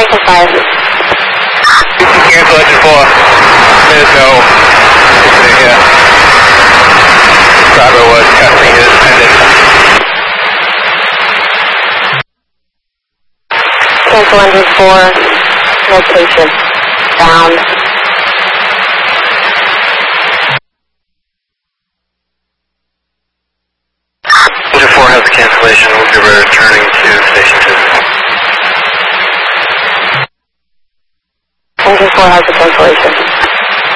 Cancel 5. Cancel engine 4. There's no incident here. Driver was testing his engine. Cancel engine 4. Location. Down. Engine 4 has a cancellation. We'll be returning to station 2. Engine 4 has a cancellation.